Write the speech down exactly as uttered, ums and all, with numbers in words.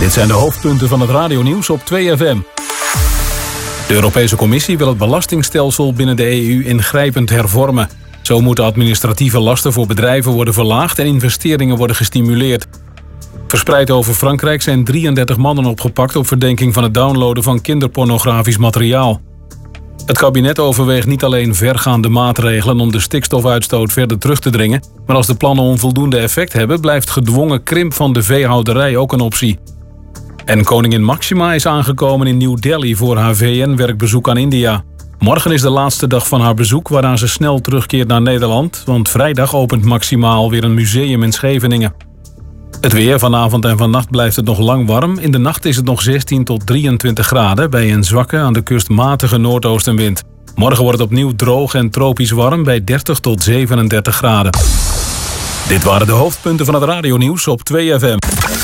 Dit zijn de hoofdpunten van het radionieuws op twee F M. De Europese Commissie wil het belastingstelsel binnen de E U ingrijpend hervormen. Zo moeten administratieve lasten voor bedrijven worden verlaagd en investeringen worden gestimuleerd. Verspreid over Frankrijk zijn drieëndertig mannen opgepakt op verdenking van het downloaden van kinderpornografisch materiaal. Het kabinet overweegt niet alleen vergaande maatregelen om de stikstofuitstoot verder terug te dringen, maar als de plannen onvoldoende effect hebben, blijft gedwongen krimp van de veehouderij ook een optie. En koningin Maxima is aangekomen in New Delhi voor haar V N-werkbezoek aan India. Morgen is de laatste dag van haar bezoek, waarna ze snel terugkeert naar Nederland, want vrijdag opent Maxima alweer een museum in Scheveningen. Het weer, vanavond en vannacht blijft het nog lang warm. In de nacht is het nog zestien tot drieëntwintig graden bij een zwakke, aan de kust matige noordoostenwind. Morgen wordt het opnieuw droog en tropisch warm bij dertig tot zevenendertig graden. Dit waren de hoofdpunten van het radionieuws op twee F M.